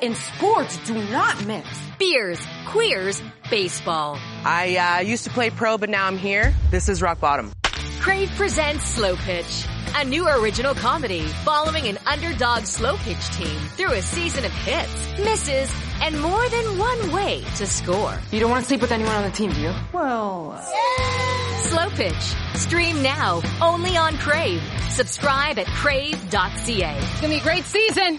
and sports do not mix. Beers, queers, baseball. I used to play pro, but now I'm here. This is rock bottom. Crave presents Slow Pitch, a new original comedy following an underdog slow pitch team through a season of hits, misses, and more than one way to score. You don't want to sleep with anyone on the team, do you? Well... Slow Pitch. Stream now, only on Crave. Subscribe at crave.ca. It's going to be a great season.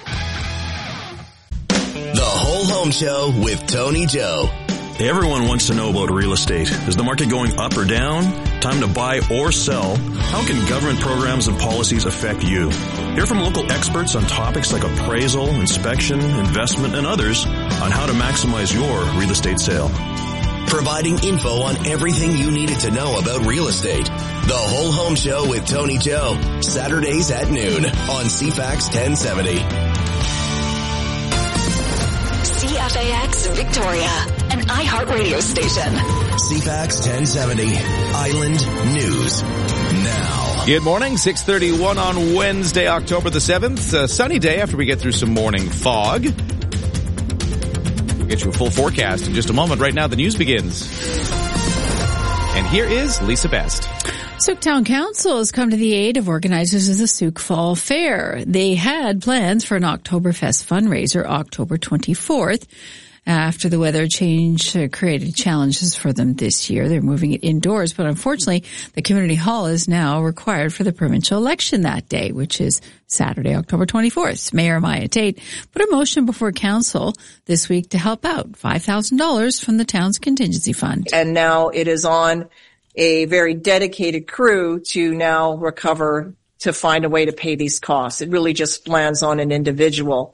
The Whole Home Show with Tony Joe. Everyone wants to know about real estate. Is the market going up or down? Time to buy or sell? How can government programs and policies affect you? Hear from local experts on topics like appraisal, inspection, investment, and others on how to maximize your real estate sale. Providing info on everything you needed to know about real estate. The Whole Home Show with Tony Joe. Saturdays at noon on CFAX 1070. CFAX Victoria, an iHeartRadio station. CFAX 1070, Island News. Now. Good morning, 6:31 on Wednesday, October the 7th. A sunny day after we get through some morning fog. We'll get you a full forecast in just a moment. Right now, the news begins. And here is Lisa Best. Souk Town Council has come to the aid of organizers of the Souk Fall Fair. They had plans for an Oktoberfest fundraiser October 24th. After the weather change created challenges for them this year. They're moving it indoors, but unfortunately, the community hall is now required for the provincial election that day, which is Saturday, October 24th. Mayor Maya Tate put a motion before council this week to help out $5,000 from the town's contingency fund. And now it is on a very dedicated crew to now recover, to find a way to pay these costs. It really just lands on an individual.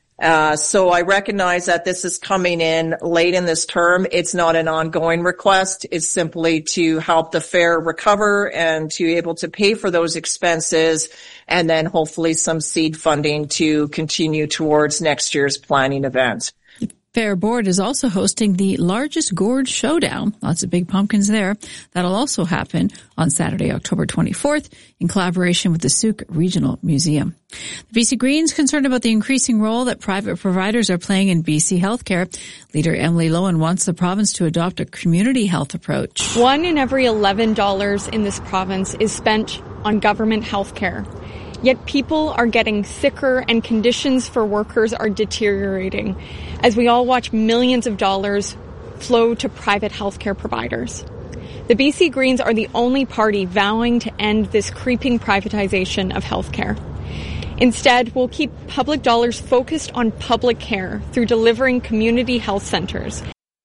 So I recognize that this is coming in late in this term. It's not an ongoing request. It's simply to help the fair recover and to be able to pay for those expenses, and then hopefully some seed funding to continue towards next year's planning event. Fair Board is also hosting the largest gourd showdown. Lots of big pumpkins there. That'll also happen on Saturday, October 24th, in collaboration with the Souk Regional Museum. The BC Greens concerned about the increasing role that private providers are playing in BC healthcare. Leader Emily Lowen wants the province to adopt a community health approach. $1 in every $11 in this province is spent on government healthcare. Yet people are getting sicker and conditions for workers are deteriorating as we all watch millions of dollars flow to private healthcare providers. The BC Greens are the only party vowing to end this creeping privatization of healthcare. Instead, we'll keep public dollars focused on public care through delivering community health centers.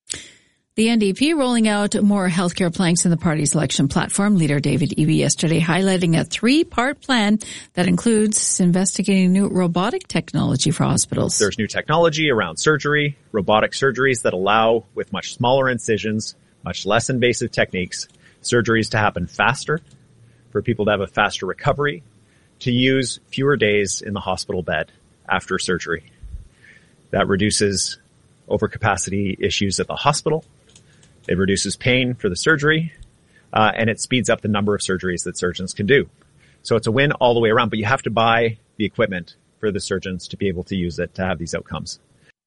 The NDP rolling out more healthcare planks in the party's election platform. Leader David Eby yesterday highlighting a 3-part plan that includes investigating new robotic technology for hospitals. There's new technology around surgery, robotic surgeries that allow, with much smaller incisions, much less invasive techniques, surgeries to happen faster, for people to have a faster recovery, to use fewer days in the hospital bed after surgery. That reduces overcapacity issues at the hospital. It reduces pain for the surgery, and it speeds up the number of surgeries that surgeons can do. So it's a win all the way around, but you have to buy the equipment for the surgeons to be able to use it to have these outcomes.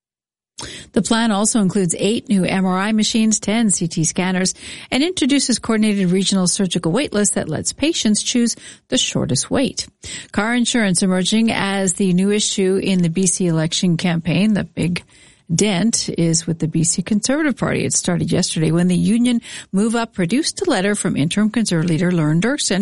The plan also includes 8 new MRI machines, 10 CT scanners, and introduces coordinated regional surgical wait lists that lets patients choose the shortest wait. Car insurance emerging as the new issue in the BC election campaign. The big dent is with the BC Conservative Party. It started yesterday when the union Move Up produced a letter from interim Conservative leader Lauren Dirksen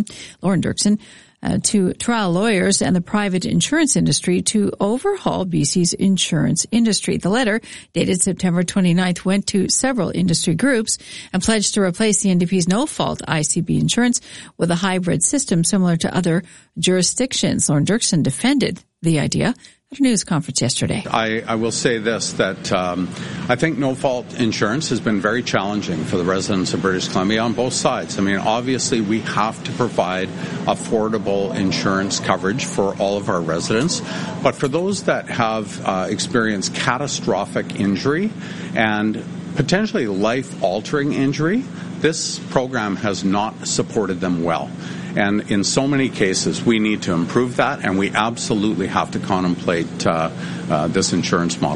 to trial lawyers and the private insurance industry to overhaul BC's insurance industry. The letter, dated September 29th, went to several industry groups and pledged to replace the NDP's no-fault ICB insurance with a hybrid system similar to other jurisdictions. Lauren Dirksen defended the idea at a news conference yesterday. I will say this, that I think no-fault insurance has been very challenging for the residents of British Columbia on both sides. I mean, obviously, we have to provide affordable insurance coverage for all of our residents. But for those that have experienced catastrophic injury and potentially life-altering injury, this program has not supported them well. And in so many cases, we need to improve that, and we absolutely have to contemplate this insurance model.